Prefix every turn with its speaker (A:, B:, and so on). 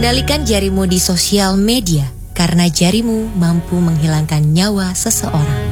A: Kendalikan jarimu di sosial media karena jarimu mampu menghilangkan nyawa seseorang.